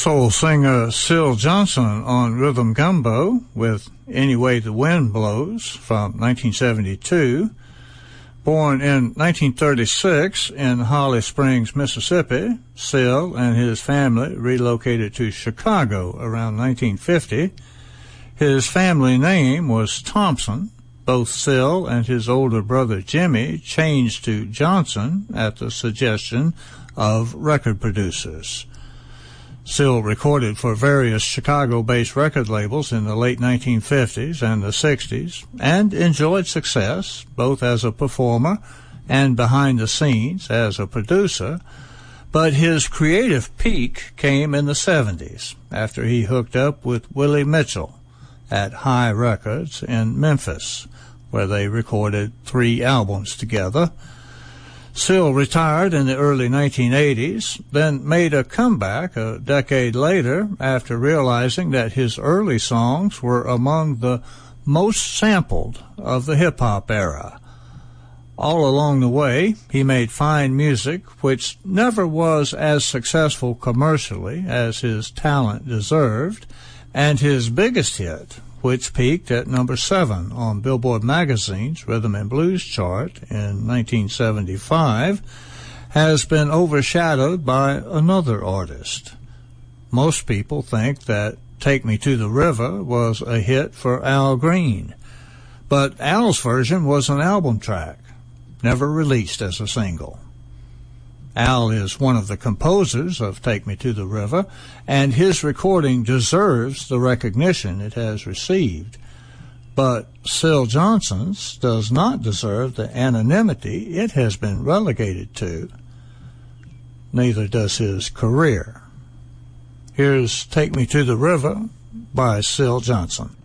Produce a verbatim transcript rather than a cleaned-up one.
Soul singer Syl Johnson on rhythm gumbo with Any Way the Wind Blows from nineteen seventy-two. Born in nineteen thirty-six in Holly Springs, Mississippi, Syl and his family relocated to Chicago around nineteen fifty. His family name was Thompson. Both Syl and his older brother Jimmy changed to Johnson at the suggestion of record producers. Syl recorded for various Chicago-based record labels in the late nineteen fifties and the sixties and enjoyed success both as a performer and behind the scenes as a producer, but his creative peak came in the seventies after he hooked up with Willie Mitchell at High Records in Memphis, where they recorded three albums together. Syl retired in the early nineteen eighties, then made a comeback a decade later after realizing that his early songs were among the most sampled of the hip-hop era. All along the way, he made fine music which never was as successful commercially as his talent deserved, and his biggest hit, which peaked at number seven on Billboard Magazine's Rhythm and Blues chart in nineteen seventy-five, has been overshadowed by another artist. Most people think that Take Me to the River was a hit for Al Green, but Al's version was an album track, never released as a single. Al is one of the composers of Take Me to the River, and his recording deserves the recognition it has received. But Syl Johnson's does not deserve the anonymity it has been relegated to. Neither does his career. Here's Take Me to the River by Syl Johnson.